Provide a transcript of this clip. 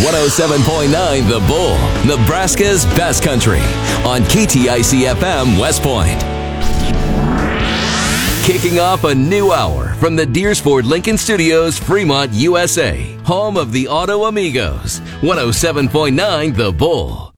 107.9 The Bull, Nebraska's best country on KTIC FM West Point. Kicking off a new hour from the Deersford Lincoln Studios, Fremont, USA, home of the Auto Amigos. 107.9 The Bull.